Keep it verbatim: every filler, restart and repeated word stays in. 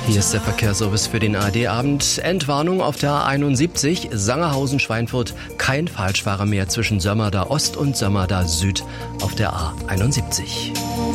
Hier ist der Verkehrsservice für den A R D-Abend. Entwarnung auf der A einundsiebzig, Sangerhausen-Schweinfurt. Kein Falschfahrer mehr zwischen Sömmerda Ost und Sömmerda Süd auf der A einundsiebzig.